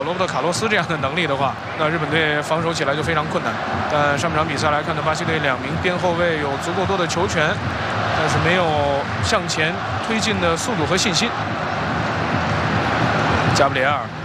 罗伯特·卡洛斯这样的能力的话，那日本队防守起来就非常困难。但上半场比赛来看呢，巴西队2名边后卫有足够多的球权，但是没有向前推进的速度和信心。加布里埃尔。